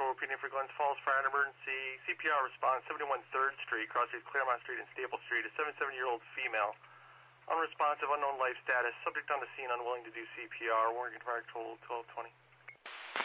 Patrol repeating for Glens Falls Fire and Emergency. CPR response, 71 3rd Street, crosses Claremont Street and Staple Street. A 77-year-old female. Unresponsive, unknown life status. Subject on the scene, unwilling to do CPR. Warning Fire Patrol 1220.